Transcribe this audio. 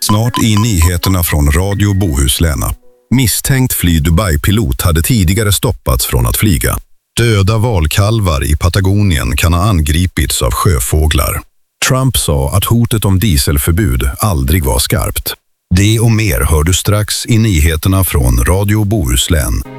Snart i nyheterna från Radio Bohuslän. Misstänkt fly Dubai-pilot hade tidigare stoppats från att flyga. Döda valkalvar i Patagonien kan ha angripits av sjöfåglar. Trump sa att hotet om dieselförbud aldrig var skarpt. Det och mer hör du strax i nyheterna från Radio Bohuslän.